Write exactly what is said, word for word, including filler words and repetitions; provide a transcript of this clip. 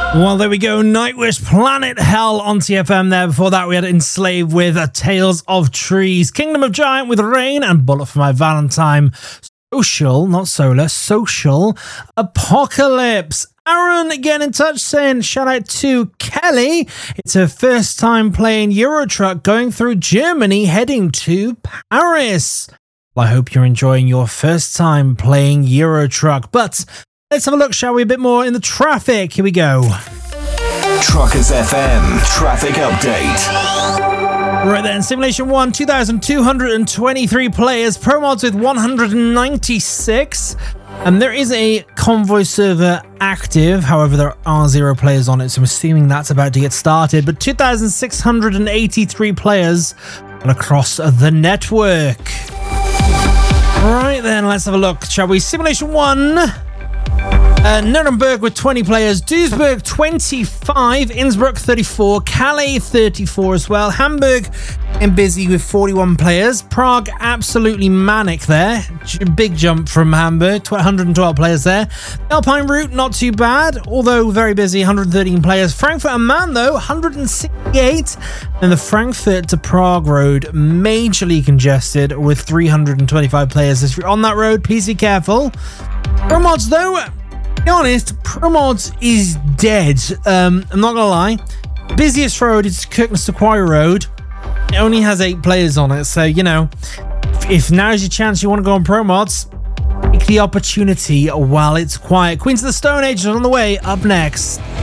Well, there we go. Nightwish, Planet Hell on T F M there. Before that, we had Enslaved with uh, Tales of Trees, Kingdom of Giant with Rain, and Bullet for My Valentine. Social, not solar, Social Apocalypse. Aaron again in touch saying, shout out to Kelly. It's her first time playing Euro Truck going through Germany heading to Paris. Well, I hope you're enjoying your first time playing Euro Truck. But let's have a look, shall we? A bit more in the traffic. Here we go. Truckers F M traffic update. Right then, Simulation one, two thousand two hundred twenty-three players, Pro Mods with one hundred ninety-six. And there is a Convoy server active, however, there are zero players on it, so I'm assuming that's about to get started. But two thousand six hundred eighty-three players across the network. Right then, let's have a look, shall we? Simulation one. Uh, Nuremberg with twenty players, Duisburg twenty-five, Innsbruck thirty-four, Calais thirty-four as well, Hamburg and busy with forty-one players, Prague absolutely manic there, big jump from Hamburg, one hundred twelve players there, Alpine Route not too bad, although very busy, one hundred thirteen players, Frankfurt am Main though, one hundred sixty-eight, and the Frankfurt to Prague road majorly congested with three hundred twenty-five players. If you're on that road, please be careful. Pro Mods though, to be honest, Pro Mods is dead. Um, I'm not gonna lie. Busiest road is Kirkness to Quarry Road. It only has eight players on it, so you know, if now's your chance, you want to go on Pro Mods, take the opportunity while it's quiet. Queens of the Stone Age is on the way. Up next.